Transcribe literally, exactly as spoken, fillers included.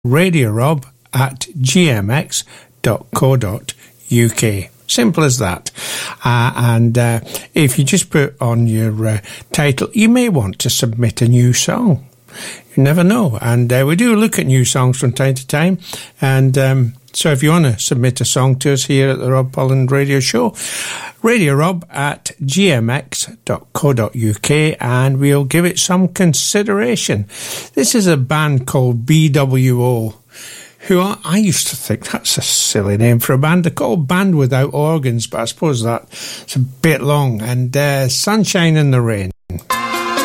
radiorob at gmx dot co dot uk. Simple as that. Uh, and uh, if you just put on your uh, title, you may want to submit a new song. You never know. And uh, we do look at new songs from time to time. And um, so if you want to submit a song to us here at the Rob Holland Radio Show, radiorob at gmx dot co dot uk, and we'll give it some consideration. This is a band called B W O, who I, I used to think that's a silly name for a band. They're called Band Without Organs, but I suppose that's a bit long. And uh, Sunshine in the Rain.